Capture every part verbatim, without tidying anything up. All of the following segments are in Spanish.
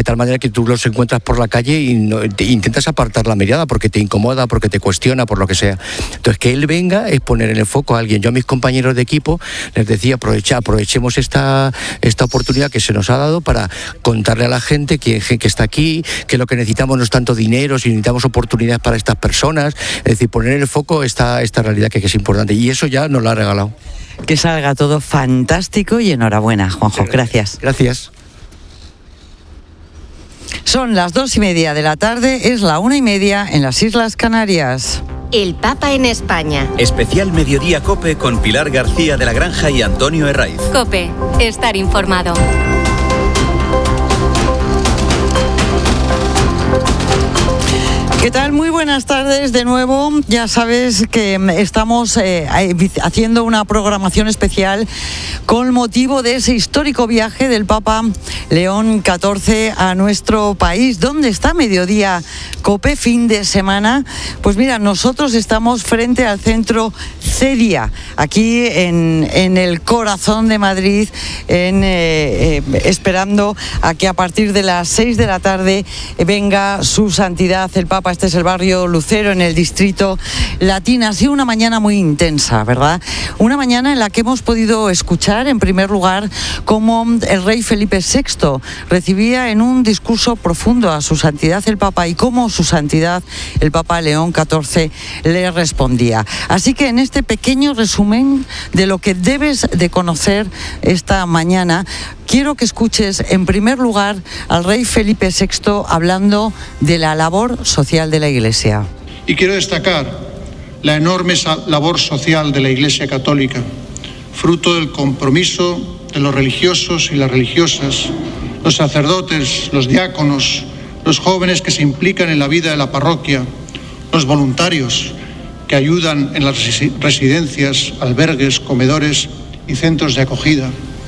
de tal manera que tú los encuentras por la calle y no, te intentas apartar la mirada porque te incomoda, porque te cuestiona, por lo que sea. Entonces, que él venga es poner en el foco a alguien. Yo a mis compañeros de equipo les decía, aprovecha, aprovechemos esta, esta oportunidad que se nos ha dado para contarle a la gente que, que está aquí, que lo que necesitamos no es tanto dinero, sino necesitamos oportunidades para estas personas. Es decir, poner en el foco esta, esta realidad que, que es importante. Y eso ya nos lo ha regalado. Que salga todo fantástico y enhorabuena, Juanjo. Gracias. Gracias. Son las dos y media de la tarde, es la una y media en las Islas Canarias. El Papa en España. Especial Mediodía COPE con Pilar García de la Granja y Antonio Herraiz. COPE, estar informado. ¿Qué tal? Muy buenas tardes de nuevo. Ya sabes que estamos eh, haciendo una programación especial con motivo de ese histórico viaje del Papa León catorce a nuestro país. ¿Dónde está Mediodía COPE fin de semana? Pues mira, nosotros estamos frente al centro CEDIA, aquí en, en el corazón de Madrid, en, eh, eh, esperando a que a partir de las seis de la tarde venga su santidad el Papa. Este es el barrio Lucero, en el distrito Latina. Ha sido una mañana muy intensa, ¿verdad? Una mañana en la que hemos podido escuchar, en primer lugar, cómo el rey Felipe sexto recibía en un discurso profundo a su santidad el Papa y cómo su santidad el Papa León catorce le respondía. Así que en este pequeño resumen de lo que debes de conocer esta mañana, quiero que escuches en primer lugar al rey Felipe sexto hablando de la labor social de la Iglesia. Y quiero destacar la enorme labor social de la Iglesia Católica, fruto del compromiso de los religiosos y las religiosas, los sacerdotes, los diáconos, los jóvenes que se implican en la vida de la parroquia, los voluntarios que ayudan en las residencias, albergues, comedores y centros de acogida.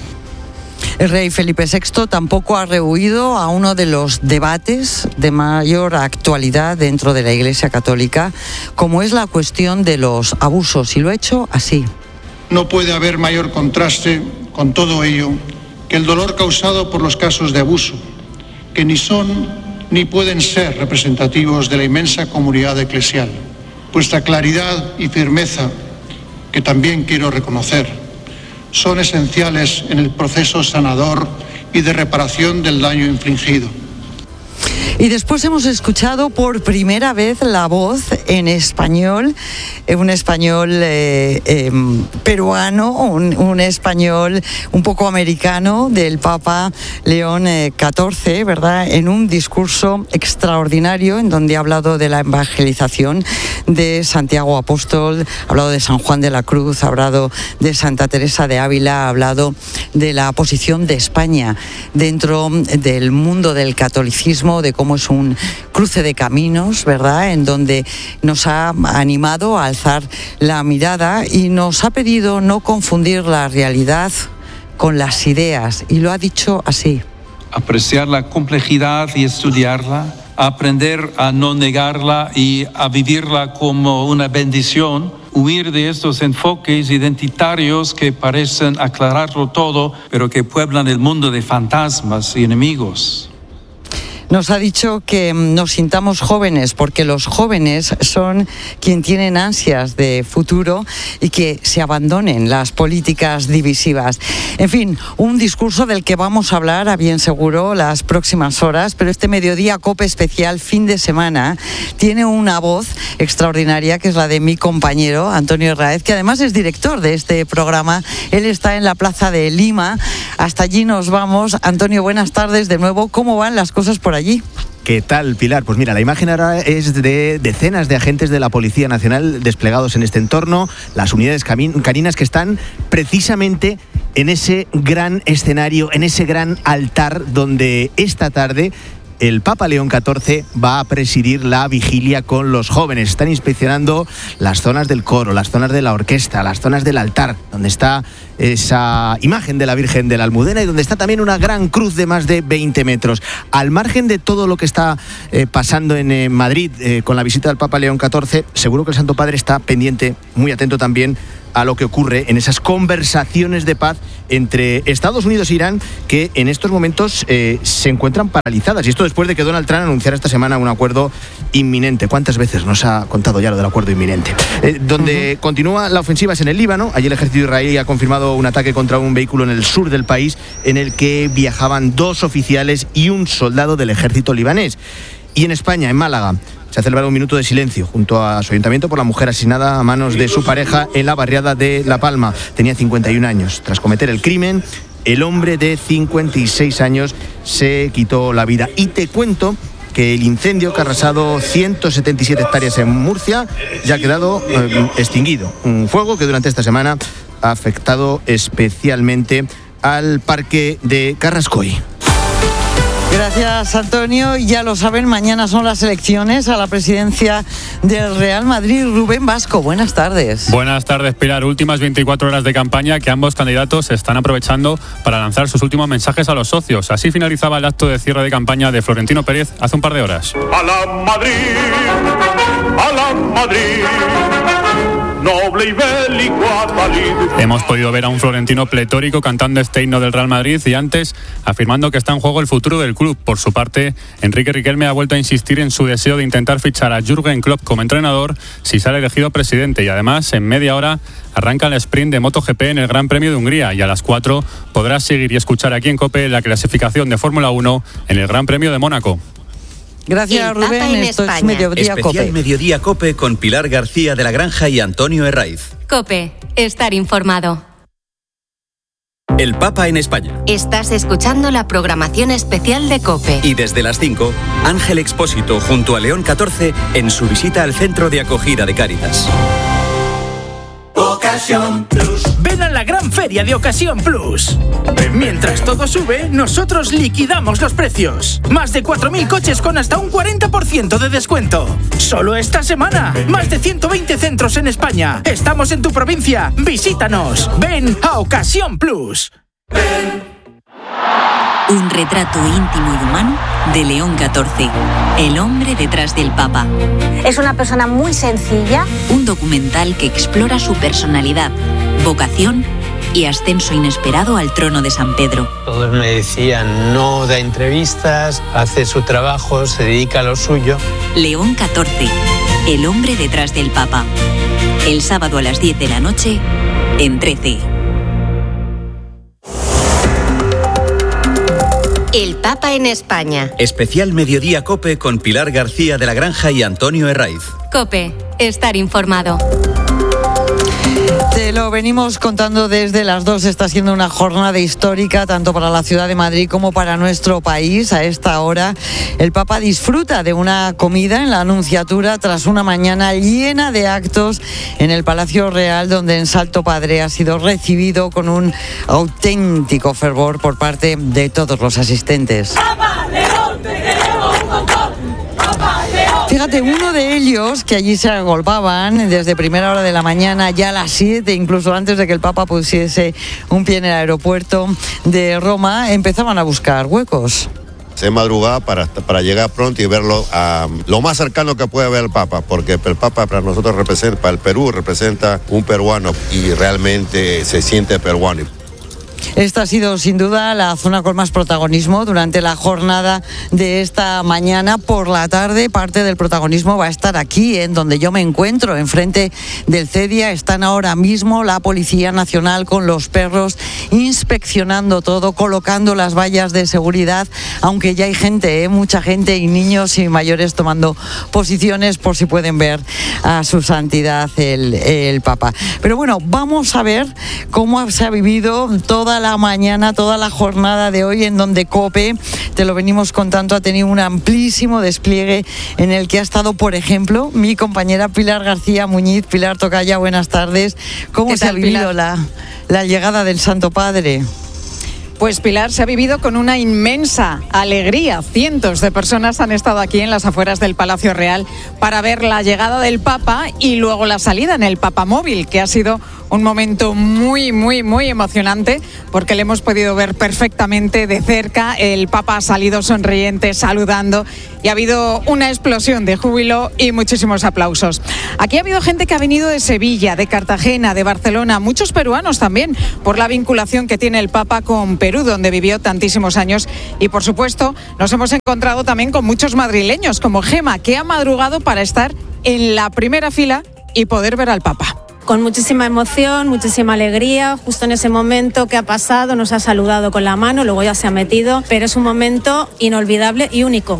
El rey Felipe sexto tampoco ha rehuido a uno de los debates de mayor actualidad dentro de la Iglesia Católica, como es la cuestión de los abusos, y lo ha hecho así. No puede haber mayor contraste con todo ello que el dolor causado por los casos de abuso, que ni son ni pueden ser representativos de la inmensa comunidad eclesial. Vuestra claridad y firmeza, que también quiero reconocer, son esenciales en el proceso sanador y de reparación del daño infligido. Y después hemos escuchado por primera vez la voz en español, un español eh, eh, peruano, un, un español un poco americano del Papa León catorce, ¿verdad? En un discurso extraordinario en donde ha hablado de la evangelización de Santiago Apóstol, ha hablado de San Juan de la Cruz, ha hablado de Santa Teresa de Ávila, ha hablado de la posición de España dentro del mundo del catolicismo, de cómo es un cruce de caminos, ¿verdad?, en donde nos ha animado a alzar la mirada y nos ha pedido no confundir la realidad con las ideas, y lo ha dicho así. Apreciar la complejidad y estudiarla, aprender a no negarla y a vivirla como una bendición, huir de estos enfoques identitarios que parecen aclararlo todo, pero que pueblan el mundo de fantasmas y enemigos. Nos ha dicho que nos sintamos jóvenes porque los jóvenes son quien tienen ansias de futuro y que se abandonen las políticas divisivas. En fin, un discurso del que vamos a hablar a bien seguro las próximas horas, pero este Mediodía COPE especial fin de semana tiene una voz extraordinaria que es la de mi compañero Antonio Herraiz, que además es director de este programa. Él está en la Plaza de Lima. Hasta allí nos vamos. Antonio, buenas tardes de nuevo. ¿Cómo van las cosas por allí? ¿Qué tal, Pilar? Pues mira, la imagen ahora es de decenas de agentes de la Policía Nacional desplegados en este entorno, las unidades caninas que están precisamente en ese gran escenario, en ese gran altar donde esta tarde el Papa León catorce va a presidir la vigilia con los jóvenes. Están inspeccionando las zonas del coro, las zonas de la orquesta, las zonas del altar, donde está esa imagen de la Virgen de la Almudena y donde está también una gran cruz de más de veinte metros. Al margen de todo lo que está eh, pasando en eh, Madrid eh, con la visita del Papa León catorce, seguro que el Santo Padre está pendiente, muy atento también, a lo que ocurre en esas conversaciones de paz entre Estados Unidos e Irán, que en estos momentos eh, se encuentran paralizadas. Y esto después de que Donald Trump anunciara esta semana un acuerdo inminente. ¿Cuántas veces nos ha contado ya lo del acuerdo inminente? Eh, donde uh-huh. continúa la ofensiva es en el Líbano. Allí el ejército israelí ha confirmado un ataque contra un vehículo en el sur del país en el que viajaban dos oficiales y un soldado del ejército libanés. Y en España, en Málaga, se ha celebrado un minuto de silencio junto a su ayuntamiento por la mujer asesinada a manos de su pareja en la barriada de La Palma. Tenía cincuenta y un años. Tras cometer el crimen, el hombre de cincuenta y seis años se quitó la vida. Y te cuento que el incendio que ha arrasado ciento setenta y siete hectáreas en Murcia ya ha quedado eh, extinguido. Un fuego que durante esta semana ha afectado especialmente al parque de Carrascoy. Gracias, Antonio. Ya lo saben, mañana son las elecciones a la presidencia del Real Madrid. Rubén Vasco, buenas tardes. Buenas tardes, Pilar. Últimas veinticuatro horas de campaña que ambos candidatos están aprovechando para lanzar sus últimos mensajes a los socios. Así finalizaba el acto de cierre de campaña de Florentino Pérez hace un par de horas. A la Madrid, a la Madrid. Noble y bélico Atalido. Hemos podido ver a un Florentino pletórico cantando este himno del Real Madrid y antes afirmando que está en juego el futuro del club. Por su parte, Enrique Riquelme ha vuelto a insistir en su deseo de intentar fichar a Jürgen Klopp como entrenador si sale elegido presidente, y además en media hora arranca el sprint de MotoGP en el Gran Premio de Hungría y a las cuatro podrás seguir y escuchar aquí en COPE la clasificación de Fórmula uno en el Gran Premio de Mónaco. Gracias, Rubén. Esto es Mediodía Especial COPE. Mediodía COPE con Pilar García de la Granja y Antonio Herraiz. COPE, estar informado. El Papa en España. Estás escuchando la programación especial de COPE. Y desde las cinco, Ángel Expósito junto a León catorce en su visita al centro de acogida de Cáritas. Ocasión Plus. Ven a la gran feria de Ocasión Plus. Mientras todo sube, nosotros liquidamos los precios. Más de cuatro mil coches con hasta un cuarenta por ciento de descuento. Solo esta semana. Más de ciento veinte centros en España. Estamos en tu provincia. Visítanos. Ven a Ocasión Plus. Ven. Un retrato íntimo y humano de León catorce, el hombre detrás del Papa. Es una persona muy sencilla. Un documental que explora su personalidad, vocación y ascenso inesperado al trono de San Pedro. Todos me decían, no da entrevistas, hace su trabajo, se dedica a lo suyo. León catorce, el hombre detrás del Papa. El sábado a las diez de la noche, en trece. El Papa en España. Especial Mediodía COPE con Pilar García de la Granja y Antonio Herraiz. COPE, estar informado. Te lo venimos contando desde las dos. Está siendo una jornada histórica tanto para la ciudad de Madrid como para nuestro país. A esta hora el Papa disfruta de una comida en la Anunciatura tras una mañana llena de actos en el Palacio Real, donde en Salto Padre ha sido recibido con un auténtico fervor por parte de todos los asistentes. ¡Papa León, te queremos un montón! ¡Papa León! Fíjate, uno de ellos, que allí se agolpaban desde primera hora de la mañana, ya a las siete, incluso antes de que el Papa pusiese un pie en el aeropuerto de Roma, empezaban a buscar huecos. Se madrugaba para, para llegar pronto y verlo a lo más cercano que puede ver el Papa, porque el Papa para nosotros representa, para el Perú representa un peruano y realmente se siente peruano. Esta ha sido sin duda la zona con más protagonismo durante la jornada de esta mañana. Por la tarde parte del protagonismo va a estar aquí, en donde yo me encuentro, enfrente del CEDIA. Están ahora mismo la Policía Nacional con los perros inspeccionando todo, colocando las vallas de seguridad, aunque ya hay gente, ¿eh? mucha gente y niños y mayores tomando posiciones por si pueden ver a su santidad el, el Papa. Pero bueno, vamos a ver cómo se ha vivido toda la mañana, toda la jornada de hoy, en donde COPE, te lo venimos contando, ha tenido un amplísimo despliegue en el que ha estado, por ejemplo, mi compañera Pilar García Muñiz. Pilar Tocaya, buenas tardes. ¿Cómo se ha vivido la, la llegada del Santo Padre? Pues Pilar, se ha vivido con una inmensa alegría. Cientos de personas han estado aquí en las afueras del Palacio Real para ver la llegada del Papa y luego la salida en el Papamóvil, que ha sido un momento muy, muy, muy emocionante porque le hemos podido ver perfectamente de cerca. El Papa ha salido sonriente, saludando, y ha habido una explosión de júbilo y muchísimos aplausos. Aquí ha habido gente que ha venido de Sevilla, de Cartagena, de Barcelona, muchos peruanos también, por la vinculación que tiene el Papa con Perú, donde vivió tantísimos años. Y por supuesto, nos hemos encontrado también con muchos madrileños, como Gema, que ha madrugado para estar en la primera fila y poder ver al Papa. Con muchísima emoción, muchísima alegría, justo en ese momento que ha pasado, nos ha saludado con la mano, luego ya se ha metido, pero es un momento inolvidable y único.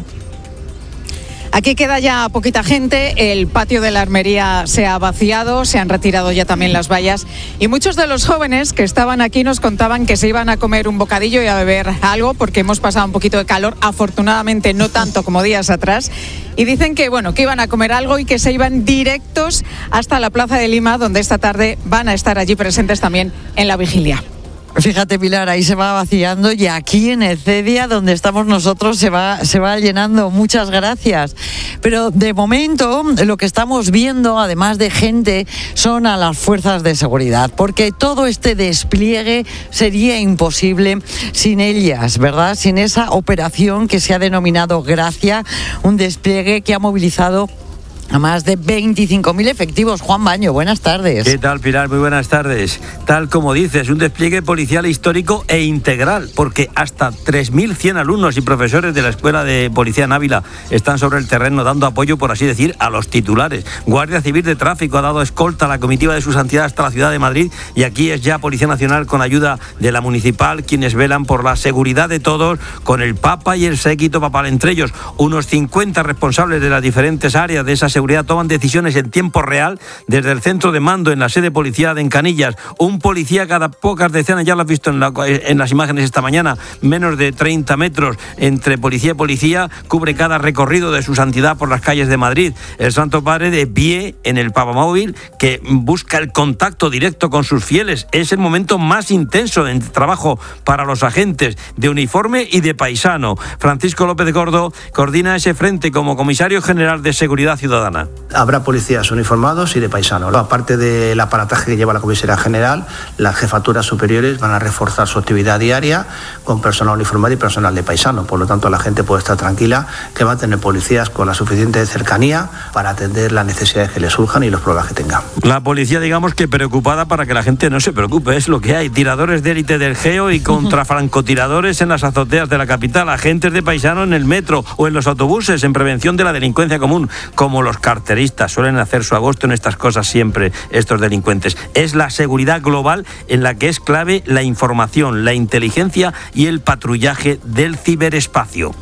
Aquí queda ya poquita gente, el patio de la armería se ha vaciado, se han retirado ya también las vallas, y muchos de los jóvenes que estaban aquí nos contaban que se iban a comer un bocadillo y a beber algo porque hemos pasado un poquito de calor, afortunadamente no tanto como días atrás, y dicen que bueno, que iban a comer algo y que se iban directos hasta la Plaza de Lima, donde esta tarde van a estar allí presentes también en la vigilia. Fíjate, Pilar, ahí se va vaciando y aquí en el Cedia, donde estamos nosotros, se va, se va llenando. Muchas gracias. Pero de momento lo que estamos viendo, además de gente, son a las fuerzas de seguridad, porque todo este despliegue sería imposible sin ellas, ¿verdad? Sin esa operación que se ha denominado Gracia, un despliegue que ha movilizado a más de veinticinco mil efectivos. Juan Baño, buenas tardes. ¿Qué tal, Pilar? Muy buenas tardes. Tal como dices, un despliegue policial histórico e integral, porque hasta tres mil cien alumnos y profesores de la Escuela de Policía en Ávila están sobre el terreno dando apoyo, por así decir, a los titulares. Guardia Civil de Tráfico ha dado escolta a la comitiva de su santidad hasta la ciudad de Madrid, y aquí es ya Policía Nacional con ayuda de la municipal quienes velan por la seguridad de todos, con el Papa y el séquito papal. Entre ellos, unos cincuenta responsables de las diferentes áreas de esa seguridad toman decisiones en tiempo real desde el centro de mando en la sede policial en Canillas. Un policía cada pocas decenas, ya lo has visto en, la, en las imágenes esta mañana, menos de treinta metros entre policía y policía, cubre cada recorrido de su santidad por las calles de Madrid. El Santo Padre de pie en el Papamóvil, que busca el contacto directo con sus fieles. Es el momento más intenso de trabajo para los agentes de uniforme y de paisano. Francisco López Gordo coordina ese frente como comisario general de Seguridad Ciudadana. Habrá policías uniformados y de paisano. Aparte del aparataje que lleva la comisaría general, las jefaturas superiores van a reforzar su actividad diaria con personal uniformado y personal de paisano. Por lo tanto, la gente puede estar tranquila que va a tener policías con la suficiente cercanía para atender las necesidades que les surjan y los problemas que tengan. La policía, digamos que preocupada para que la gente no se preocupe, es lo que hay. Tiradores de élite del Geo y contrafrancotiradores en las azoteas de la capital, agentes de paisano en el metro o en los autobuses en prevención de la delincuencia común, como los carteristas. Suelen hacer su agosto en estas cosas siempre estos delincuentes. Es la seguridad global en la que es clave la información, la inteligencia y el patrullaje del ciberespacio.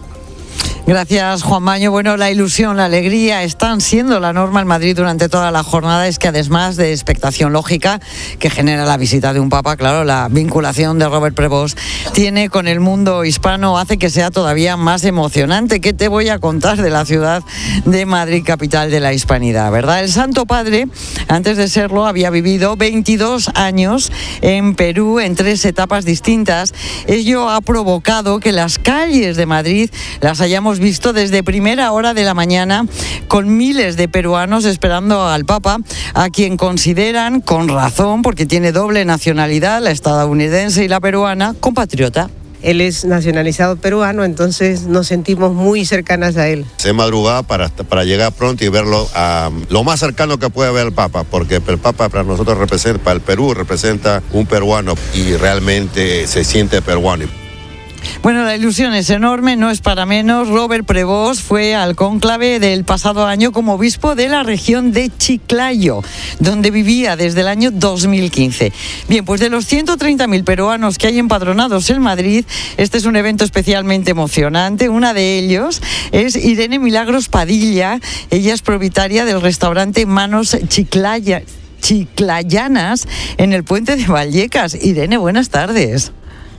Gracias, Juan Baño. Bueno, la ilusión, la alegría están siendo la norma en Madrid durante toda la jornada. Es que además de expectación lógica que genera la visita de un papa, claro, la vinculación de Robert Prevost tiene con el mundo hispano hace que sea todavía más emocionante. ¿Qué te voy a contar de la ciudad de Madrid, capital de la hispanidad, verdad? El Santo Padre, antes de serlo, había vivido veintidós años en Perú en tres etapas distintas. Ello ha provocado que las calles de Madrid las hayamos visto desde primera hora de la mañana, con miles de peruanos esperando al Papa, a quien consideran, con razón, porque tiene doble nacionalidad, la estadounidense y la peruana, compatriota. Él es nacionalizado peruano, entonces nos sentimos muy cercanas a él. Se madrugaba para, para llegar pronto y verlo a, lo más cercano que puede ver el Papa, porque el Papa para nosotros representa, para el Perú representa un peruano y realmente se siente peruano. Bueno, la ilusión es enorme, no es para menos. Robert Prevost fue al cónclave del pasado año como obispo de la región de Chiclayo, donde vivía desde el año dos mil quince. Bien, pues de los ciento treinta mil peruanos que hay empadronados en Madrid, este es un evento especialmente emocionante. Una de ellos es Irene Milagros Padilla. Ella es propietaria del restaurante Manos Chiclaya, Chiclayanas en el Puente de Vallecas. Irene, buenas tardes.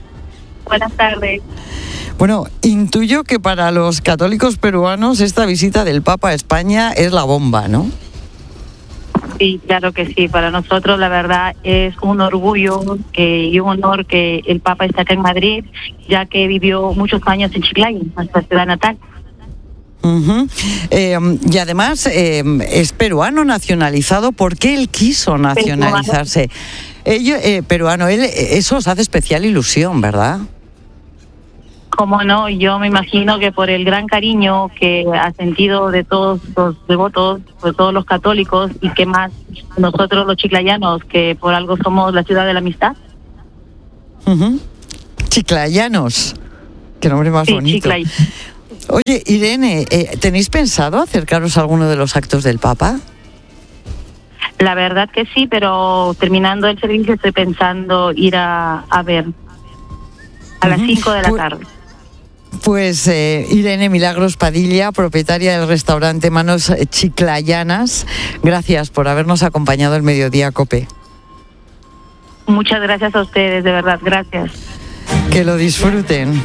Buenas tardes. Bueno, intuyo que para los católicos peruanos esta visita del Papa a España es la bomba, ¿no? Sí, claro que sí. Para nosotros, la verdad, es un orgullo que, y un honor que el Papa esté acá en Madrid, ya que vivió muchos años en Chiclayo, nuestra ciudad natal. Uh-huh. Eh, y además eh, es peruano nacionalizado. ¿Por qué él quiso nacionalizarse? Ello, eh, peruano, él, eso os hace especial ilusión, ¿verdad? Cómo no, yo me imagino que por el gran cariño que ha sentido de todos los devotos, de todos los católicos, y que más nosotros los chiclayanos, que por algo somos la ciudad de la amistad. Uh-huh. Chiclayanos, qué nombre más sí, bonito. Chiclay. Oye, Irene, eh, ¿tenéis pensado acercaros a alguno de los actos del Papa? La verdad que sí, pero terminando el servicio estoy pensando ir a, a ver a uh-huh. las cinco de la pues, tarde. Pues eh, Irene Milagros Padilla, propietaria del restaurante Manos Chiclayanas, gracias por habernos acompañado el Mediodía COPE. Muchas gracias a ustedes, de verdad, gracias. Que lo disfruten.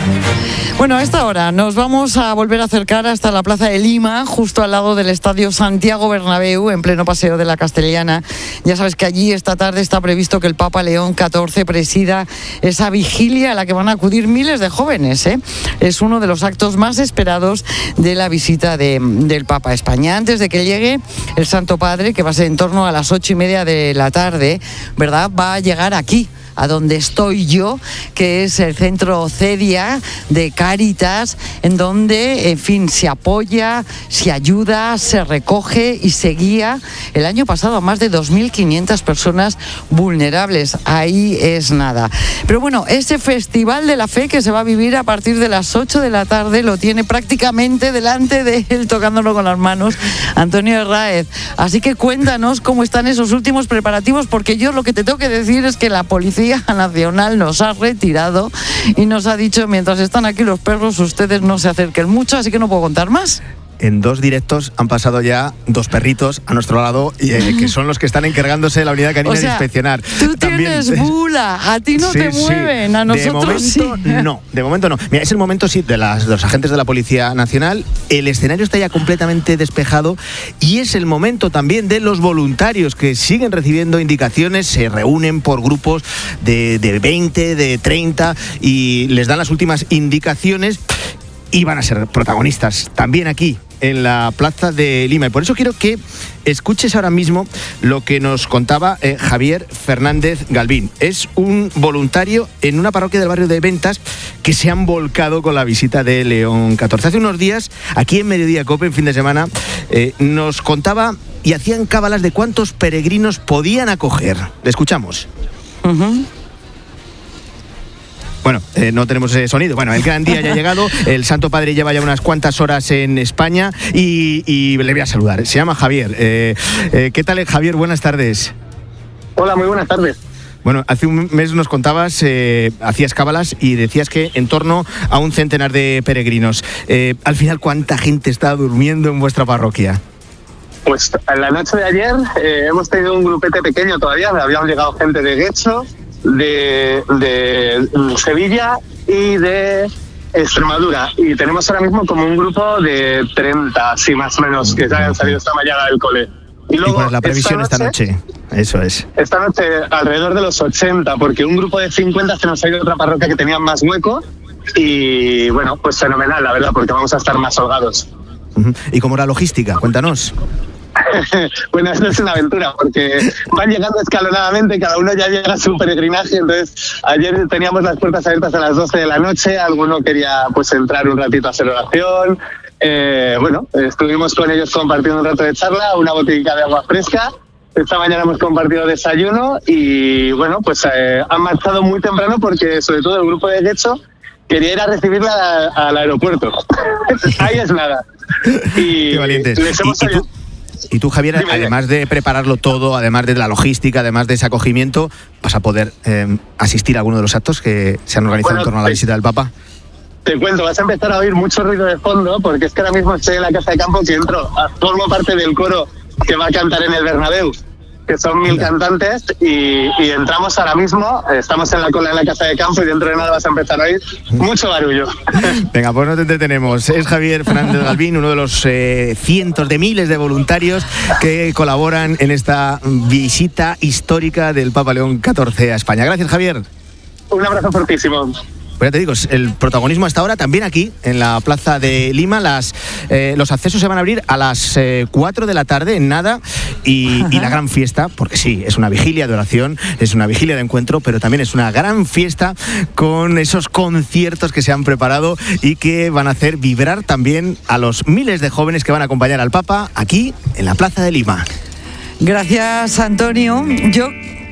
Bueno, a esta hora nos vamos a volver a acercar hasta la Plaza de Lima, justo al lado del Estadio Santiago Bernabéu, en pleno Paseo de la Castellana. Ya sabes que allí esta tarde está previsto que el Papa León catorce presida esa vigilia a la que van a acudir miles de jóvenes, ¿eh? Es uno de los actos más esperados de la visita de, del Papa a España. Antes de que llegue el Santo Padre, que va a ser en torno a las ocho y media de la tarde, ¿verdad? Va a llegar aquí, a donde estoy yo, que es el centro Cedia de Cáritas, en donde, en fin, se apoya, se ayuda, se recoge y se guía el año pasado a más de dos mil quinientas personas vulnerables. Ahí es nada. Pero bueno, ese Festival de la Fe que se va a vivir a partir de las ocho de la tarde lo tiene prácticamente delante de él, tocándolo con las manos, Antonio Herráez. Así que cuéntanos cómo están esos últimos preparativos, porque yo lo que te tengo que decir es que la policía Nacional nos ha retirado y nos ha dicho: mientras están aquí los perros, ustedes no se acerquen mucho, así que no puedo contar más. En dos directos han pasado ya dos perritos a nuestro lado, eh, que son los que están encargándose de la unidad canina, o sea, de inspeccionar. Tú tienes También, bula, a ti no sí, te mueven, sí. a nosotros de momento, sí. No, de momento no. Mira, es el momento sí de, las, de los agentes de la Policía Nacional. El escenario está ya completamente despejado y es el momento también de los voluntarios que siguen recibiendo indicaciones, se reúnen por grupos de, de veinte, de treinta y les dan las últimas indicaciones y van a ser protagonistas también aquí en la Plaza de Lima. Y por eso quiero que escuches ahora mismo lo que nos contaba eh, Javier Fernández Galvín. Es un voluntario en una parroquia del barrio de Ventas que se han volcado con la visita de León catorce. Hace unos días, aquí en Mediodía COPE, en fin de semana, eh, nos contaba y hacían cábalas de cuántos peregrinos podían acoger. Le escuchamos. Uh-huh. Bueno, eh, no tenemos ese sonido. Bueno, el gran día ya ha llegado. El Santo Padre lleva ya unas cuantas horas en España y, y le voy a saludar. Se llama Javier. Eh, eh, ¿Qué tal, Javier? Buenas tardes. Hola, muy buenas tardes. Bueno, hace un mes nos contabas, eh, hacías cábalas y decías que en torno a un centenar de peregrinos. Eh, al final, ¿cuánta gente está durmiendo en vuestra parroquia? Pues en la noche de ayer eh, hemos tenido un grupete pequeño todavía. Habíamos llegado gente de Guecho, De, de Sevilla y de Extremadura, y tenemos ahora mismo como un grupo de treinta, sí, más o menos, que ya han salido esta mañana del cole. Y, luego, ¿Y cuál es la previsión esta noche, esta noche? Eso es. Esta noche alrededor de los ochenta, porque un grupo de cincuenta se nos ha ido a otra parroquia que tenía más hueco y bueno, pues fenomenal, la verdad, porque vamos a estar más holgados. Uh-huh. ¿Y cómo la logística? Cuéntanos. Bueno, esto es una aventura porque van llegando escalonadamente, cada uno ya llega a su peregrinaje. Entonces ayer teníamos las puertas abiertas a las doce de la noche, alguno quería pues entrar un ratito a hacer oración, eh, bueno, estuvimos con ellos compartiendo un rato de charla, una botellita de agua fresca. Esta mañana hemos compartido desayuno y bueno, pues eh, han marchado muy temprano porque sobre todo el grupo de Guecho quería ir a recibirla al aeropuerto. Ahí es nada. Y qué valientes. Les hemos ¿Y, y tú? Y tú, Javier, Dime. además de prepararlo todo, además de la logística, además de ese acogimiento, ¿vas a poder eh, asistir a alguno de los actos que se han organizado bueno, en torno a la visita del Papa? Te cuento, vas a empezar a oír mucho ruido de fondo, porque es que ahora mismo estoy en la casa de campo que entro, formo parte del coro que va a cantar en el Bernabéu, que son mil cantantes, y, y entramos ahora mismo, estamos en la cola en la casa de campo y dentro de nada vas a empezar a oír mucho barullo. Venga, pues no te entretenemos. Es Javier Fernández Galvín, uno de los eh, cientos de miles de voluntarios que colaboran en esta visita histórica del Papa León catorce a España. Gracias, Javier. Un abrazo fortísimo. Pues ya te digo, el protagonismo hasta ahora también aquí, en la Plaza de Lima. Las, eh, los accesos se van a abrir a las eh, cuatro de la tarde, en nada, y, y la gran fiesta, porque sí, es una vigilia de oración, es una vigilia de encuentro, pero también es una gran fiesta con esos conciertos que se han preparado y que van a hacer vibrar también a los miles de jóvenes que van a acompañar al Papa aquí, en la Plaza de Lima. Gracias, Antonio. Yo...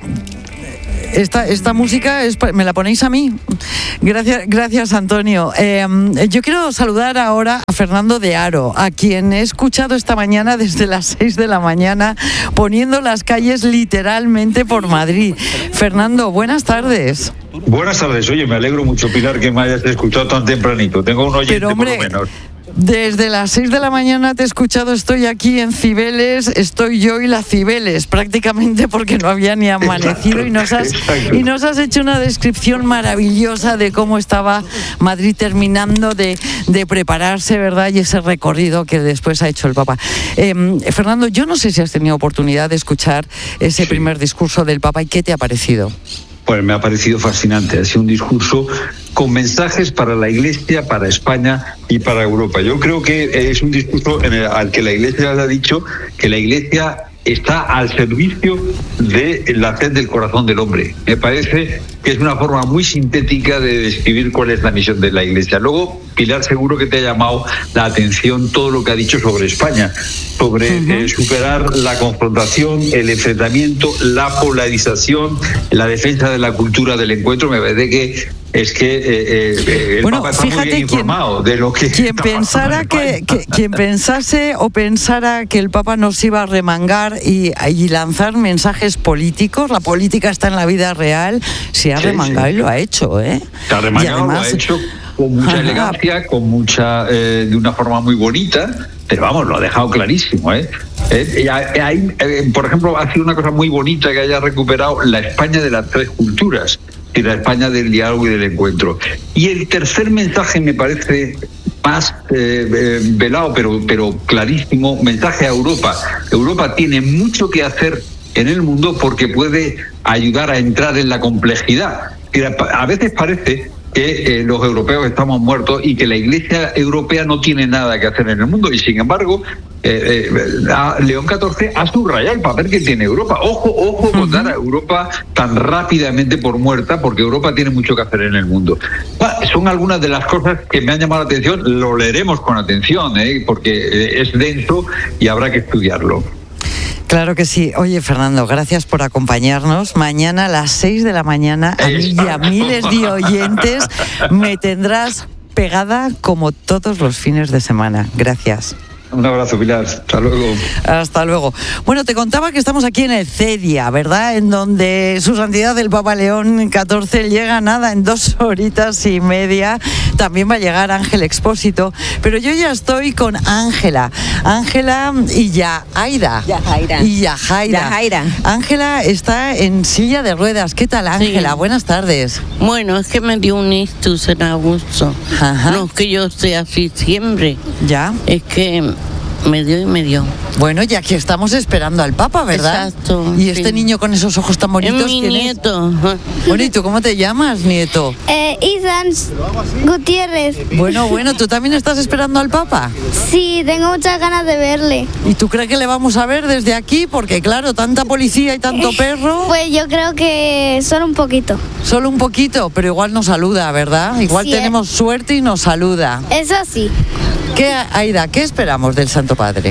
Esta, esta música es, me la ponéis a mí. Gracias, gracias Antonio. Eh, yo quiero saludar ahora a Fernando de Haro, a quien he escuchado esta mañana desde las seis de la mañana, poniendo las calles literalmente por Madrid. Fernando, buenas tardes. Buenas tardes. Oye, me alegro mucho, Pilar, que me hayas escuchado tan tempranito. Tengo un oyente. Pero, hombre, por lo menos. Desde las seis de la mañana te he escuchado, estoy aquí en Cibeles, estoy yo y las Cibeles, prácticamente porque no había ni amanecido. Exacto, y, nos has, y nos has hecho una descripción maravillosa de cómo estaba Madrid terminando de, de prepararse, ¿verdad? Y ese recorrido que después ha hecho el Papa. Eh, Fernando, yo no sé si has tenido oportunidad de escuchar ese sí. primer discurso del Papa y ¿qué te ha parecido? Pues me ha parecido fascinante. Ha sido un discurso con mensajes para la Iglesia, para España y para Europa. Yo creo que es un discurso en el, al que la Iglesia le ha dicho que la Iglesia está al servicio de la sed del corazón del hombre. Me parece que es una forma muy sintética de describir cuál es la misión de la Iglesia. Luego, Pilar, seguro que te ha llamado la atención todo lo que ha dicho sobre España, sobre uh-huh. eh, superar la confrontación, el enfrentamiento, la polarización, la defensa de la cultura del encuentro. Me parece que es que eh, eh, el bueno, Papa está muy bien informado quien, de lo que quien pensara que, que quien pensase o pensara que el Papa nos iba a remangar y, y lanzar mensajes políticos, la política está en la vida real, se ha sí, remangado sí. y lo ha hecho, ¿eh? Se ha remangado, además, lo ha hecho con mucha ajá. elegancia, con mucha eh, de una forma muy bonita, pero vamos, lo ha dejado clarísimo, ¿eh? Eh, hay, eh, por ejemplo, ha sido una cosa muy bonita que haya recuperado la España de las tres culturas y la España del diálogo y del encuentro. Y el tercer mensaje me parece más eh, eh, velado, pero, pero clarísimo, mensaje a Europa. Europa tiene mucho que hacer en el mundo porque puede ayudar a entrar en la complejidad. A veces parece que eh, los europeos estamos muertos y que la Iglesia europea no tiene nada que hacer en el mundo, y sin embargo eh, eh, a León catorce ha subrayado el papel que tiene Europa. Ojo, ojo con dar a Europa tan rápidamente por muerta, porque Europa tiene mucho que hacer en el mundo. Ah, son algunas de las cosas que me han llamado la atención. Lo leeremos con atención, ¿eh? porque eh, es denso y habrá que estudiarlo. Claro que sí. Oye, Fernando, gracias por acompañarnos. Mañana a las seis de la mañana, a mí y a miles de oyentes, me tendrás pegada como todos los fines de semana. Gracias. Un abrazo, Pilar. Hasta luego. Hasta luego. Bueno, te contaba que estamos aquí en el CEDIA, ¿verdad? En donde su santidad el Papa León catorce llega nada en dos horitas y media. También va a llegar Ángel Expósito. Pero yo ya estoy con Ángela. Ángela y Yahaira. Yahaira. Y Yahaira. Yahaira. Ángela está en silla de ruedas. ¿Qué tal, Ángela? Sí. Buenas tardes. Bueno, es que me dio un ictus en agosto. Ajá. No es que yo esté así siempre. Ya. Es que me dio y me dio. Bueno, ya que estamos esperando al Papa, ¿verdad? Exacto. Y este sí. niño con esos ojos tan bonitos. Es mi nieto. Es? Bueno, ¿y tú cómo te llamas, nieto? Eh, Ethan Gutiérrez. Bueno, bueno, ¿tú también estás esperando al Papa? Sí, tengo muchas ganas de verle. ¿Y tú crees que le vamos a ver desde aquí? Porque claro, tanta policía y tanto perro. Pues yo creo que solo un poquito. Solo un poquito, pero igual nos saluda, ¿verdad? Igual sí, tenemos eh. suerte y nos saluda. Eso sí. ¿Qué, Aida, qué esperamos del Santo Padre?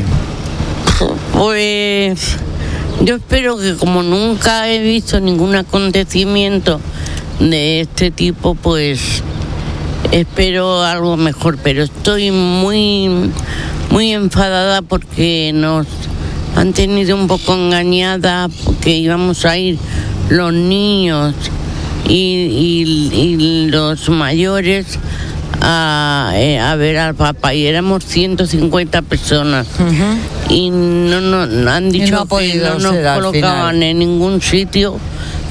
Pues yo espero que, como nunca he visto ningún acontecimiento de este tipo, pues espero algo mejor, pero estoy muy muy enfadada porque nos han tenido un poco engañada, porque íbamos a ir los niños y, y, y los mayores A, eh, a ver al Papa, y éramos ciento cincuenta personas. Uh-huh. Y no, no han dicho no que no nos colocaban en ningún sitio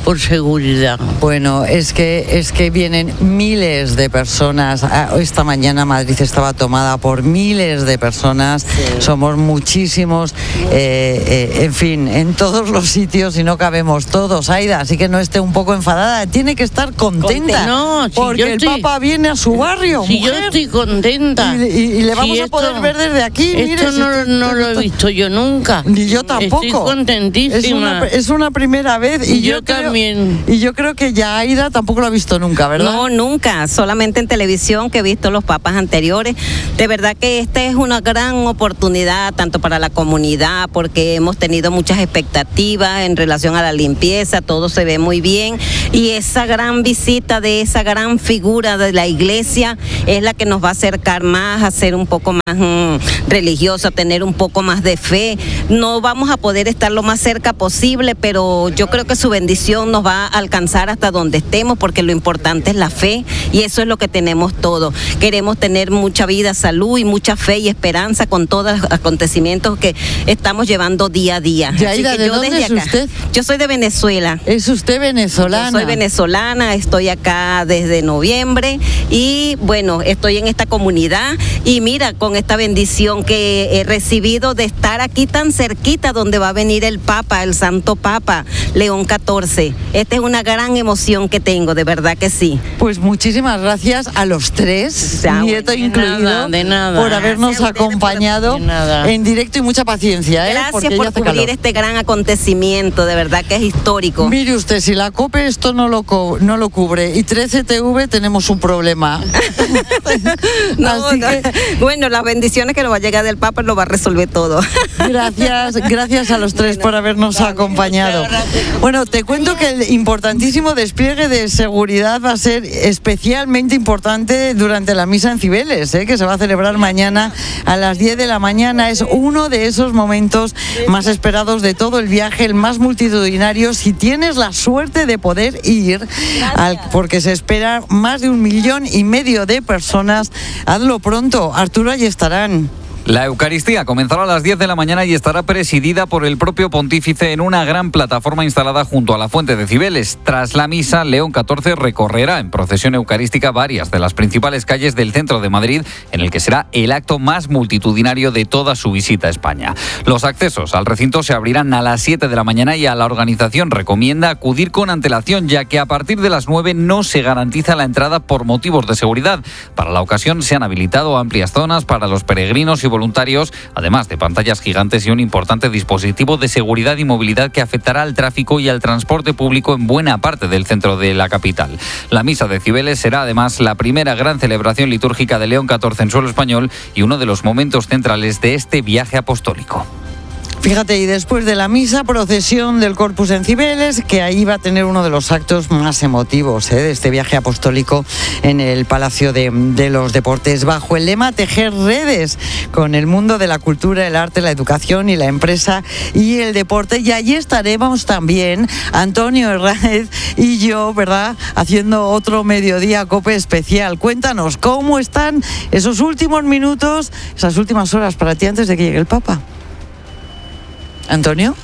por seguridad. Bueno, es que es que vienen miles de personas. Esta mañana Madrid estaba tomada por miles de personas. Sí. Somos muchísimos, eh, eh, en fin, en todos los sitios y no cabemos todos, Aida, así que no esté un poco enfadada. Tiene que estar contenta. No, si porque yo el estoy, Papa viene a su barrio. Si mujer. yo estoy contenta. Y, y, y le vamos si a esto, poder ver desde aquí. Esto mire, no, si no, no lo he visto yo nunca. Ni yo tampoco. Estoy contentísima. Es una, es una primera vez. Y yo, yo creo, también. Y yo creo que ya Aida tampoco lo ha visto nunca, ¿verdad? No, nunca. Solamente en televisión, que he visto los papas anteriores. De verdad que esta es una gran oportunidad, tanto para la comunidad, porque hemos tenido muchas expectativas en relación a la limpieza, todo se ve muy bien. Y esa gran visita de esa gran figura de la iglesia es la que nos va a acercar más, a ser un poco más mmm, religiosa, tener un poco más de fe. No vamos a poder estar lo más cerca posible, pero yo creo que su bendición nos va a alcanzar hasta donde estemos, porque lo importante es la fe, y eso es lo que tenemos todo. Queremos tener mucha vida, salud y mucha fe y esperanza con todos los acontecimientos que estamos llevando día a día. Yaida, Así que ¿de yo dónde desde es acá, usted? Yo soy de Venezuela. ¿Es usted venezolana? Yo soy venezolana, estoy acá desde noviembre y bueno, estoy en esta comunidad y mira, con esta bendición que he recibido de estar aquí tan cerquita donde va a venir el Papa, el Santo Papa, León catorce. Esta es una gran emoción que tengo, de verdad que sí. Pues muchísimas gracias a los tres, ya, nieto bueno, incluido, de nada, de nada. por habernos acompañado en directo y mucha paciencia. ¿eh? Gracias Porque por cubrir calor. este gran acontecimiento, de verdad que es histórico. Mire usted, si la COPE esto no lo, co no lo cubre y trece T V tenemos un problema. no, Así no. que, bueno, las bendiciones que nos va a llegar del Papa lo va a resolver todo. Gracias, gracias a los tres bueno, por habernos también, acompañado. Bueno, te cuento que el importantísimo despliegue de seguridad va a ser especialmente importante durante la misa en Cibeles, ¿eh? que se va a celebrar mañana a las diez de la mañana. Es uno de esos momentos más esperados de todo el viaje, el más multitudinario. Si tienes la suerte de poder ir, al, porque se espera más de un millón y medio de personas, hazlo pronto. Arturo, allí estarán. La Eucaristía comenzará a las diez de la mañana y estará presidida por el propio pontífice en una gran plataforma instalada junto a la fuente de Cibeles. Tras la misa, León catorce recorrerá en procesión eucarística varias de las principales calles del centro de Madrid, en el que será el acto más multitudinario de toda su visita a España. Los accesos al recinto se abrirán a las siete de la mañana y a la organización recomienda acudir con antelación, ya que a partir de las nueve no se garantiza la entrada por motivos de seguridad. Para la ocasión se han habilitado amplias zonas para los peregrinos y voluntarios, además de pantallas gigantes y un importante dispositivo de seguridad y movilidad que afectará al tráfico y al transporte público en buena parte del centro de la capital. La misa de Cibeles será además la primera gran celebración litúrgica de León catorce en suelo español y uno de los momentos centrales de este viaje apostólico. Fíjate, y después de la misa, procesión del Corpus en Cibeles, que ahí va a tener uno de los actos más emotivos ¿eh? de este viaje apostólico en el Palacio de, de los Deportes, bajo el lema Tejer redes con el mundo de la cultura, el arte, la educación y la empresa y el deporte. Y allí estaremos también Antonio Herráez y yo, ¿verdad?, haciendo otro Mediodía COPE especial. Cuéntanos, ¿cómo están esos últimos minutos, esas últimas horas para ti antes de que llegue el Papa? Antonio,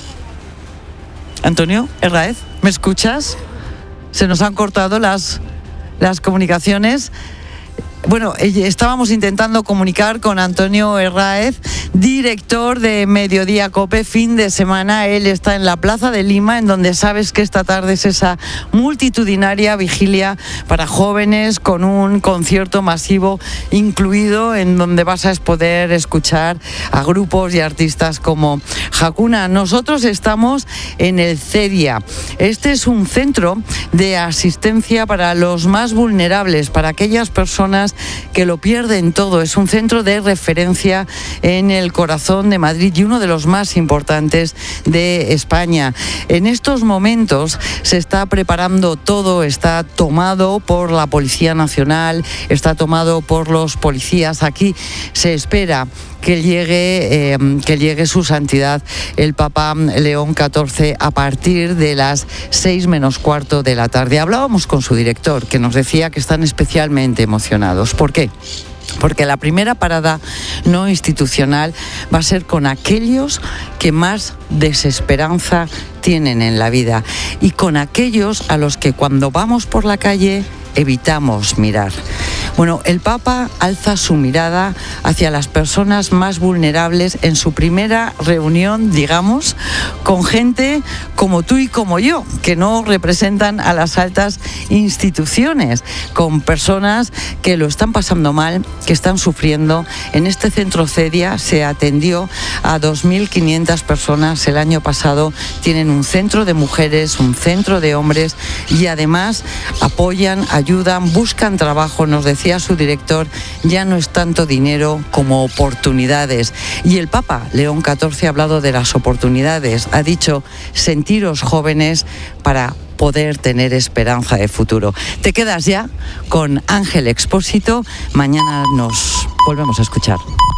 Antonio Herráez, ¿me escuchas? Se nos han cortado las, las comunicaciones. Bueno, estábamos intentando comunicar con Antonio Herráez, director de Mediodía COPE, fin de semana. Él está en la Plaza de Lima, en donde sabes que esta tarde es esa multitudinaria vigilia para jóvenes con un concierto masivo incluido, en donde vas a poder escuchar a grupos y artistas como Hakuna. Nosotros estamos en el CEDIA. Este es un centro de asistencia para los más vulnerables, para aquellas personas que lo pierden todo. Es un centro de referencia en el corazón de Madrid y uno de los más importantes de España. En estos momentos se está preparando todo, está tomado por la Policía Nacional, está tomado por los policías. Aquí se espera que llegue, eh, que llegue su santidad el Papa León catorce a partir de las seis menos cuarto de la tarde. Hablábamos con su director, que nos decía que están especialmente emocionados. ¿Por qué? porque la primera parada no institucional va a ser con aquellos que más desesperanza tienen en la vida y con aquellos a los que cuando vamos por la calle evitamos mirar. Bueno, el Papa alza su mirada hacia las personas más vulnerables en su primera reunión, digamos, con gente como tú y como yo, que no representan a las altas instituciones, con personas que lo están pasando mal, que están sufriendo. En este centro CEDIA se atendió a dos mil quinientas personas el año pasado. Tienen un centro de mujeres, un centro de hombres y además apoyan, ayudan, buscan trabajo. Nos decía su director, ya no es tanto dinero como oportunidades. Y el Papa León catorce ha hablado de las oportunidades. Ha dicho, sentiros jóvenes para poder tener esperanza de futuro. Te quedas ya con Ángel Expósito. Mañana nos volvemos a escuchar.